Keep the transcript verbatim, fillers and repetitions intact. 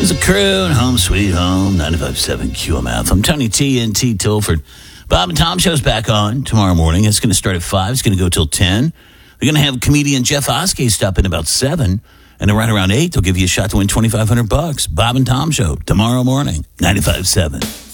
There's a crew and Home Sweet Home, ninety-five point seven Q M F. I'm Tony T N T Tilford. Bob and Tom Show's back on tomorrow morning. It's going to start at five. It's going to go till ten. They're going to have comedian Jeff Oskey stop in about seven. And then right around eight, they'll give you a shot to win twenty-five hundred bucks. Bob and Tom Show tomorrow morning, ninety-five point seven.